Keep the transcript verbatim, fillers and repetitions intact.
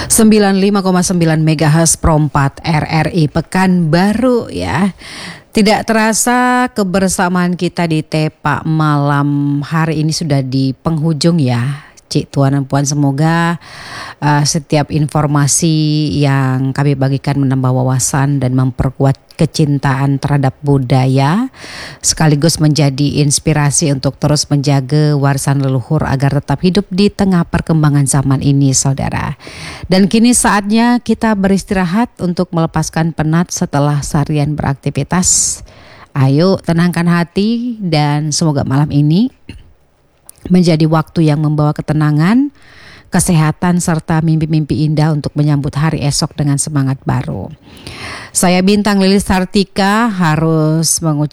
sembilan puluh lima koma sembilan megahertz Pro empat R R I Pekanbaru ya. Tidak terasa kebersamaan kita di Tepa malam hari ini sudah di penghujung ya. Cik, Tuan dan Puan, semoga uh, setiap informasi yang kami bagikan menambah wawasan dan memperkuat kecintaan terhadap budaya, sekaligus menjadi inspirasi untuk terus menjaga warisan leluhur agar tetap hidup di tengah perkembangan zaman ini, saudara. Dan kini saatnya kita beristirahat untuk melepaskan penat setelah seharian beraktivitas. Ayo tenangkan hati dan semoga malam ini menjadi waktu yang membawa ketenangan, kesehatan, serta mimpi-mimpi indah untuk menyambut hari esok dengan semangat baru. Saya Bintang Lilis Sartika harus mengucapkan